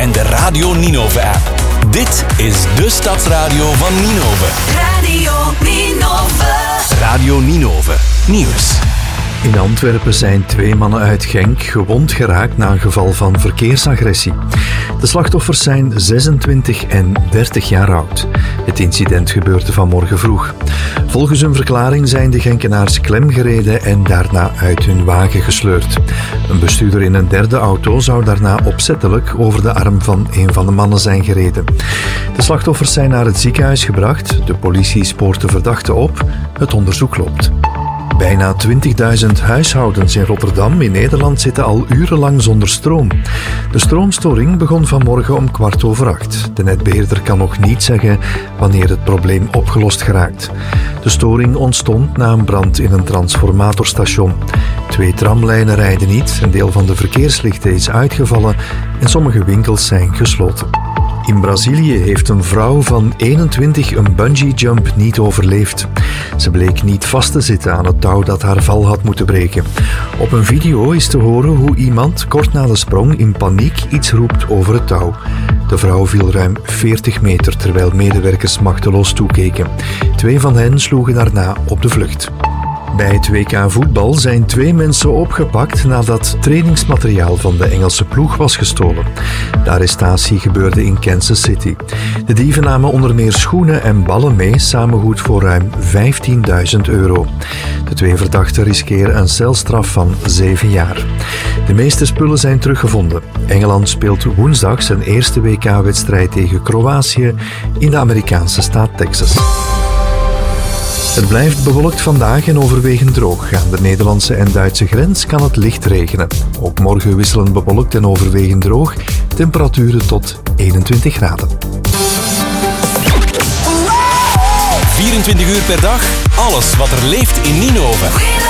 en de Radio Ninove-app. Dit is de Stadsradio van Ninove. Radio Ninove. Radio Ninove. Nieuws. In Antwerpen zijn 2 mannen uit Genk gewond geraakt na een geval van verkeersagressie. De slachtoffers zijn 26 en 30 jaar oud. Het incident gebeurde vanmorgen vroeg. Volgens hun verklaring zijn de Genkenaars klemgereden en daarna uit hun wagen gesleurd. Een bestuurder in een derde auto zou daarna opzettelijk over de arm van een van de mannen zijn gereden. De slachtoffers zijn naar het ziekenhuis gebracht. De politie spoort de verdachte op. Het onderzoek loopt. Bijna 20.000 huishoudens in Rotterdam in Nederland zitten al urenlang zonder stroom. De stroomstoring begon vanmorgen om 7:15. De netbeheerder kan nog niet zeggen wanneer het probleem opgelost geraakt. De storing ontstond na een brand in een transformatorstation. 2 tramlijnen rijden niet, een deel van de verkeerslichten is uitgevallen en sommige winkels zijn gesloten. In Brazilië heeft een vrouw van 21 een bungee-jump niet overleefd. Ze bleek niet vast te zitten aan het touw dat haar val had moeten breken. Op een video is te horen hoe iemand kort na de sprong in paniek iets roept over het touw. De vrouw viel ruim 40 meter terwijl medewerkers machteloos toekeken. 2 van hen sloegen daarna op de vlucht. Bij het WK voetbal zijn 2 mensen opgepakt nadat trainingsmateriaal van de Engelse ploeg was gestolen. De arrestatie gebeurde in Kansas City. De dieven namen onder meer schoenen en ballen mee, samengoed voor ruim €15.000. De 2 verdachten riskeren een celstraf van 7 jaar. De meeste spullen zijn teruggevonden. Engeland speelt woensdag zijn eerste WK-wedstrijd tegen Kroatië in de Amerikaanse staat Texas. Het blijft bewolkt vandaag en overwegend droog. Aan de Nederlandse en Duitse grens kan het licht regenen. Ook morgen wisselen bewolkt en overwegend droog. Temperaturen tot 21 graden. 24 uur per dag, alles wat er leeft in Ninove.